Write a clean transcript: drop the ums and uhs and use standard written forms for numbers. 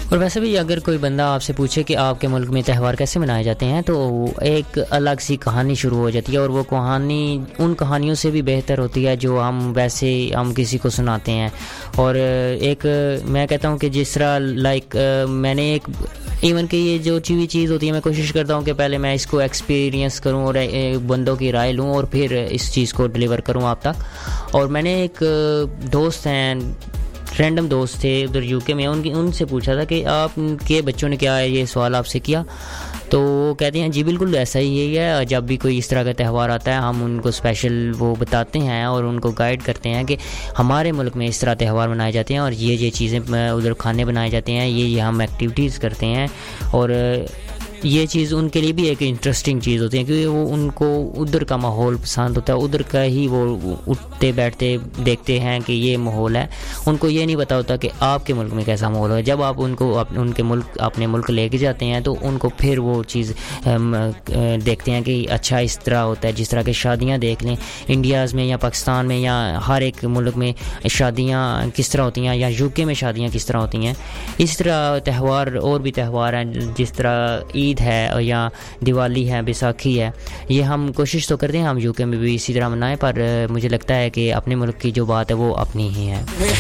اور ویسے بھی اگر کوئی بندہ آپ سے پوچھے کہ آپ کے ملک میں تہوار کیسے منائے جاتے ہیں تو ایک الگ سی کہانی شروع ہو جاتی ہے، اور وہ کہانی ان کہانیوں سے بھی بہتر ہوتی ہے جو ہم کسی کو سناتے ہیں. اور ایک میں کہتا ہوں کہ جس طرح میں نے ایک ایون کہ یہ جو چیز ہوتی ہے میں کوشش کرتا ہوں کہ پہلے میں اس کو ایکسپیرینس کروں اور بندوں کی رائے لوں اور پھر اس چیز کو ڈلیور کروں آپ تک. اور میں نے ایک دوست ہیں، رینڈم دوست تھے ادھر یو کے میں، ان سے پوچھا تھا کہ آپ کے بچوں نے کیا یہ سوال آپ سے کیا، تو وہ کہتے ہیں جی بالکل ایسا ہی ہے. جب بھی کوئی اس طرح کا تہوار آتا ہے ہم ان کو اسپیشل وہ بتاتے ہیں اور ان کو گائیڈ کرتے ہیں کہ ہمارے ملک میں اس طرح تہوار منائے جاتے ہیں اور یہ چیزیں ادھر کھانے بنائے جاتے ہیں، یہ ہم ایکٹیویٹیز کرتے ہیں. اور یہ چیز ان کے لیے بھی ایک انٹرسٹنگ چیز ہوتی ہے کیونکہ وہ ان کو ادھر کا ماحول پسند ہوتا ہے، ادھر کا ہی وہ اٹھتے بیٹھتے دیکھتے ہیں کہ یہ ماحول ہے. ان کو یہ نہیں پتا ہوتا کہ آپ کے ملک میں کیسا ماحول ہے. جب آپ ان کو ان کے ملک اپنے ملک لے کے جاتے ہیں تو ان کو پھر وہ چیز دیکھتے ہیں کہ اچھا اس طرح ہوتا ہے. جس طرح کہ شادیاں دیکھ لیں انڈیاز میں یا پاکستان میں یا ہر ایک ملک میں شادیاں کس طرح ہوتی ہیں، یا یو کے میں شادیاں کس طرح ہوتی ہیں، اس طرح تہوار اور بھی تہوار ہیں جس طرح عید ہے یا دیوالی ہے، بیساکھی ہے. یہ ہم کوشش تو کرتے ہیں ہم یو کے میں بھی اسی طرح منائیں، پر مجھے لگتا ہے کہ اپنے ملک کی جو بات ہے وہ اپنی ہی ہے.